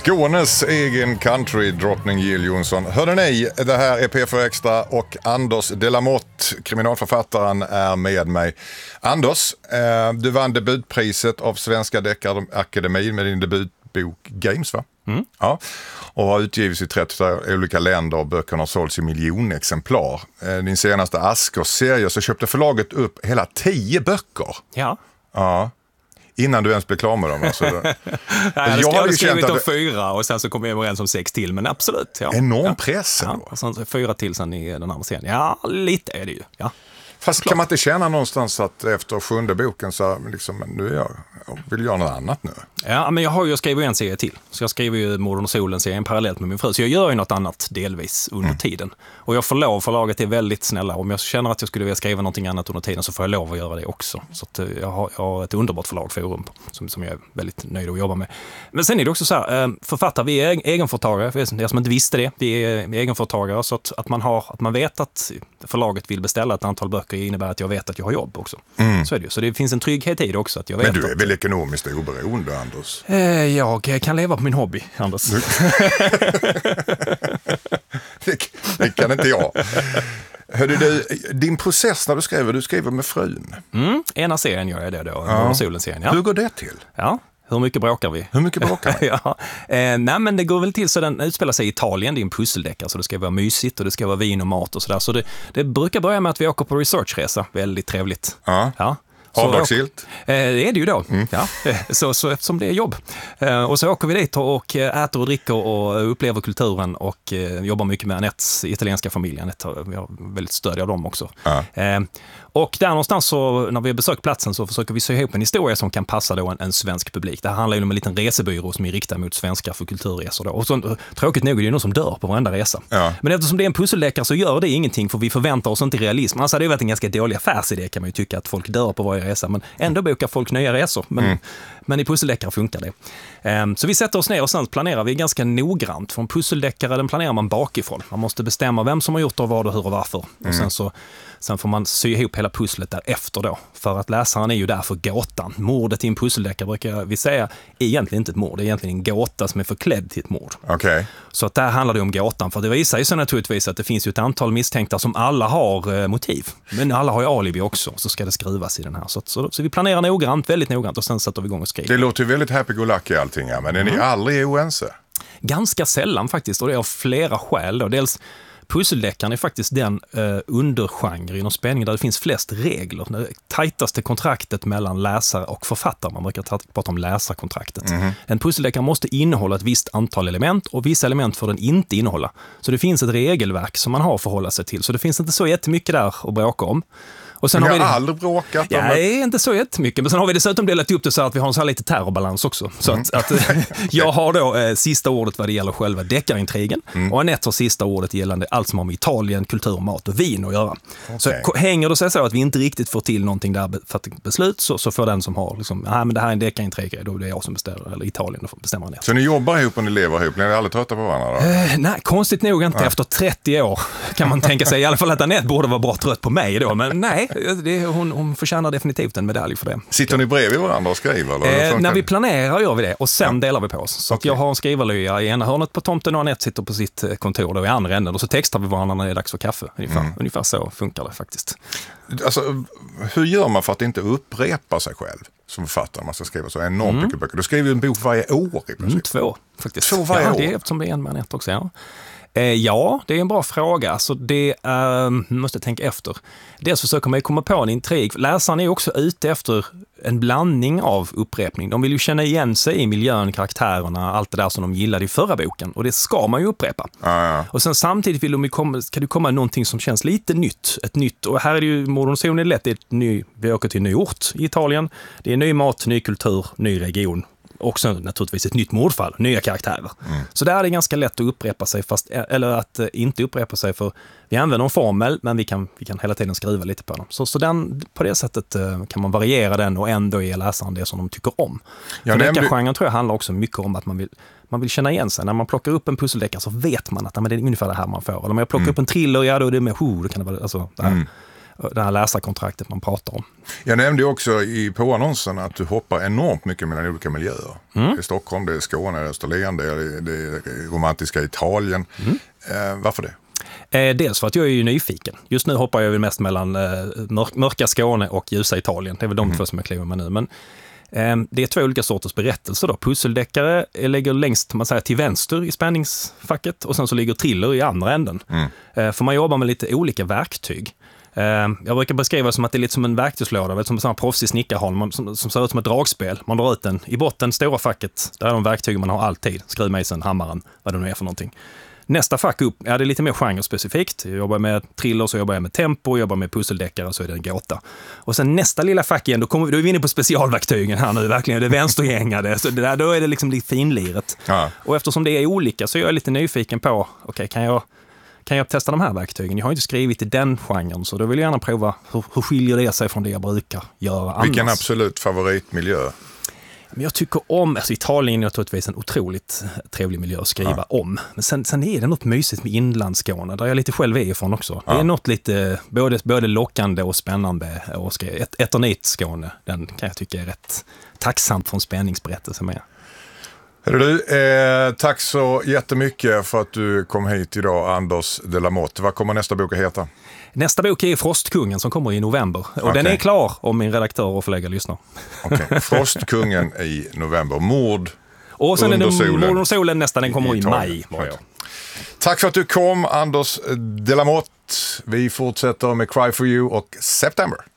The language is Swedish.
Skånes egen country-drottning Jill Johnson. Hörde ni, det här är P4 Extra och Anders Delamotte, kriminalförfattaren, är med mig. Anders, du vann debutpriset av Svenska Deckarakademin med din debutbok Games, va? Mm. Ja, och har utgivits i 30 olika länder och böckerna har sålts i miljonexemplar. Din senaste Askers-serie så köpte förlaget upp hela 10 böcker. Ja. Ja. Innan du ens blev klar med dem. Alltså. Jag hade skrivit om 4 och sen så kom jag överens om 6 till, men absolut. Ja. Enorm press. Ja, och sen 4 till sen i den andra serien. Ja, lite är det ju. Ja. Fast klart. Kan man inte känna någonstans att efter 7:e boken så liksom, nu är jag vill göra något annat nu? Ja, men jag skriver en serie till. Så jag skriver ju Morden och solen-serien parallellt med min fru. Så jag gör ju något annat delvis under tiden. Och jag får lov, förlaget är väldigt snälla. Om jag känner att jag skulle vilja skriva någonting annat under tiden så får jag lov att göra det också. Så att jag har ett underbart förlag, Forum, som jag är väldigt nöjd att jobba med. Men sen är det också så här, författare, vi är egenföretagare. För er som inte visste det, vi är egenföretagare. Så att man vet att förlaget vill beställa ett antal böcker innebär att jag vet att jag har jobb också. Så är det ju. Så det finns en trygghet i det också. Att jag vet. Men du är väl ekonomiskt oberoende, Anders? Jag kan leva på min hobby, Anders. Det kan inte jag. Hörde du, din process när du skriver med frun? Ena serien gör jag det då, Morden och solen-serien. Ja. Hur går det till? Ja. Hur mycket bråkar vi? Ja. Nej, men det går väl till så den utspelar sig i Italien. Det är en pusseldeckare, så det ska vara mysigt och det ska vara vin och mat och sådär. Så det brukar börja med att vi åker på researchresa. Väldigt trevligt. Ja. Avdragsgillt? Det är det ju då. Ja. Så eftersom det är jobb. Och så åker vi dit och äter och dricker och upplever kulturen och jobbar mycket med Anettes italienska familj. Vi har väldigt stöd av dem också. Och där någonstans så, när vi har besökt platsen så försöker vi sy ihop en historia som kan passa då en svensk publik. Det här handlar ju om en liten resebyrå som är riktad mot svenskar för kulturresor. Då. Och så, tråkigt nog är det någon som dör på varenda resa. Ja. Men eftersom det är en pusseldeckare så gör det ingenting, för vi förväntar oss inte realism. Alltså det har varit en ganska dålig affärsidé, kan man ju tycka, att folk dör på varje resa. Men ändå bokar folk nya resor. Men i pusseldeckare funkar det. Så vi sätter oss ner och sen planerar vi ganska noggrant. För en pusseldeckare, den planerar man bakifrån. Man måste bestämma vem som har gjort det och vad och hur och varför. Och sen får man sy ihop hela pusslet därefter då. För att läsaren är ju där för gåtan. Mordet i en pusseldeckare brukar vi säga är egentligen inte ett mord. Det är egentligen en gåta som är förklädd till ett mord. Okay. Så att där handlar det om gåtan. För det visar ju så naturligtvis att det finns ju ett antal misstänkta som alla har motiv. Men alla har ju alibi också. Så ska det skruvas i den här. Så vi planerar noggrant, väldigt noggrant, och sen sätter vi igång och skriver. Det låter ju väldigt happy-go-lucky allting här, men är ni aldrig oense? Ganska sällan faktiskt, och det är av flera skäl då. Dels pusseldeckaren är faktiskt den undergenre inom spänning där det finns flest regler. Det tajtaste kontraktet mellan läsare och författare. Man brukar prata om läsarkontraktet. En pusseldeckare måste innehålla ett visst antal element och vissa element får den inte innehålla. Så det finns ett regelverk som man har att förhålla sig till. Så det finns inte så jättemycket där att bråka om. Och sen men har jag har aldrig bråkat. Ja, det är inte så jättemycket. Men sen har vi dessutom delat upp det så att vi har en så här lite terrorbalans också. Så att jag har då sista ordet vad det gäller själva deckarintrigen. Och Anette har sista ordet gällande allt som har med Italien, kultur, mat och vin att göra. Okay. Så hänger det sig så att vi inte riktigt får till någonting där för att beslut, så får den som har liksom, men det här är en deckarintrig, då är det jag som bestämmer, eller Italien bestämmer Anette. Så ni jobbar ihop och ni lever ihop? Ni är aldrig trötta på varandra då? Nej, konstigt nog inte. Efter 30 år kan man tänka sig. I alla fall att Anette borde vara bra trött på mig då. Men nej, hon förtjänar definitivt en medalj för det. Sitter ni bredvid varandra och skriver? Eller? När vi planerar gör vi det och sen delar vi på oss. Så att jag har en skrivarlya i ena hörnet på tomten och Anette sitter på sitt kontor då i andra änden och så textar vi varandra när det är dags för kaffe. Ungefär så funkar det faktiskt. Alltså, hur gör man för att inte upprepa sig själv som författare? Man ska skriva så enormt mycket böcker. Du skriver ju en bok varje år i princip. 2 faktiskt. 2 varje år? Det är eftersom det är en med Anette också, ja. Ja, det är en bra fråga. Så det måste jag tänka efter. Dels försöker man ju komma på en intrig. Läsaren är också ute efter en blandning av upprepning. De vill ju känna igen sig i miljön, karaktärerna, allt det där som de gillade i förra boken. Och det ska man ju upprepa. Och sen samtidigt vill ska det komma någonting som känns lite nytt. Ett nytt. Och här är det ju, Morden och solen är lätt. Vi åker till en ny ort i Italien. Det är ny mat, ny kultur, ny region. Och naturligtvis ett nytt mordfall, nya karaktärer. Så där är det ganska lätt att upprepa sig, eller att inte upprepa sig, för vi använder en formel, men vi kan hela tiden skruva lite på dem. Så på det sättet kan man variera den och ändå ge läsaren det som de tycker om. För deckargenren tror jag handlar också mycket om att man vill känna igen sig. När man plockar upp en pusseldeckare så vet man att det är ungefär det här man får. Eller om jag plockar upp en thriller, då är det med, då kan det vara, alltså, det här. det här läsarkontraktet man pratar om. Jag nämnde ju också på annonsen att du hoppar enormt mycket mellan olika miljöer. Det är Stockholm, det är Skåne, det är Österlen, det är romantiska Italien. Varför det? Dels för att jag är ju nyfiken. Just nu hoppar jag väl mest mellan mörka Skåne och ljusa Italien. Det är väl de två som jag kliver med nu. Men det är två olika sorters berättelser då. Pusseldeckare ligger längst man säger, till vänster i spänningsfacket och sen så ligger thriller i andra änden. För man jobbar med lite olika verktyg. Jag brukar beskriva det som att det är lite som en verktygslåda, som en proffsig snickarhåll som ser ut som ett dragspel. Man drar ut den i botten, stora facket, där är de verktyg man har alltid. Skruvmejseln, hammaren, vad det nu är för någonting. Nästa fack upp, det är lite mer genrespecifikt. Jag jobbar med thriller, så jobbar jag med tempo, jobbar med pusseldeckare, så är det en gåta. Och sen nästa lilla fack igen, då är vi inne på specialverktygen här nu, verkligen. Det är vänstergängade, så då är det liksom lite finliret. Ja. Och eftersom det är olika så är jag lite nyfiken på, okej, kan jag testa de här verktygen? Jag har inte skrivit i den genren, så då vill jag gärna prova hur skiljer det sig från det jag brukar göra annars. Vilken absolut favoritmiljö? Men jag tycker om, Italien är naturligtvis en otroligt trevlig miljö att skriva om. Men sen är det något mysigt med Inlandsskåne, där jag lite själv är ifrån också. Det är något lite både lockande och spännande. Eternit-Skåne, den kan jag tycka är rätt tacksamt för en spänningsberättelse med. Tack så jättemycket för att du kom hit idag, Anders Delamotte. Vad kommer nästa bok att heta? Nästa bok är Frostkungen som kommer i november. Och den är klar om min redaktör och förläggare lyssnar. Okej. Frostkungen i november. Mord och sen under solen. Mord under solen nästa, den kommer i maj. Tack för att du kom, Anders Delamotte. Vi fortsätter med Cry for You och September.